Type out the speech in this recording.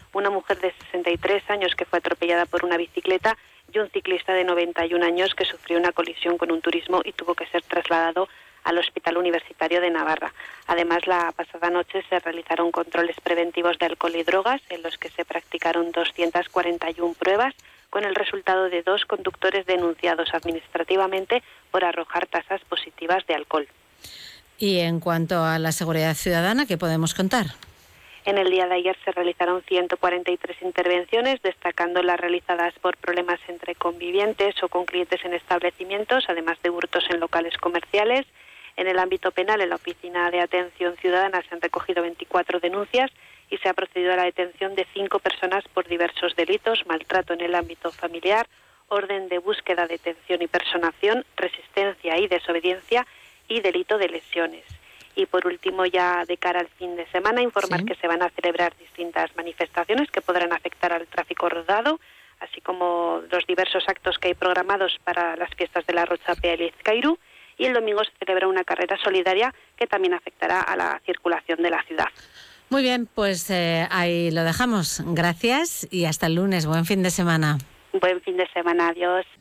una mujer de 63 años que fue atropellada por una bicicleta y un ciclista de 91 años que sufrió una colisión con un turismo y tuvo que ser trasladado al Hospital Universitario de Navarra. Además, la pasada noche se realizaron controles preventivos de alcohol y drogas, en los que se practicaron 241 pruebas, con el resultado de 2 conductores denunciados administrativamente por arrojar tasas positivas de alcohol. Y en cuanto a la seguridad ciudadana, ¿qué podemos contar? En el día de ayer se realizaron 143 intervenciones, destacando las realizadas por problemas entre convivientes o con clientes en establecimientos, además de hurtos en locales comerciales. En el ámbito penal, en la Oficina de Atención Ciudadana, se han recogido 24 denuncias y se ha procedido a la detención de 5 personas por diversos delitos: maltrato en el ámbito familiar, orden de búsqueda, detención y personación, resistencia y desobediencia y delito de lesiones. Y por último, ya de cara al fin de semana, informar que se van a celebrar distintas manifestaciones que podrán afectar al tráfico rodado, así como los diversos actos que hay programados para las fiestas de la Rochapea y Lizcairu. Y el domingo se celebra una carrera solidaria que también afectará a la circulación de la ciudad. Muy bien, pues ahí lo dejamos. Gracias y hasta el lunes. Buen fin de semana. Buen fin de semana. Adiós.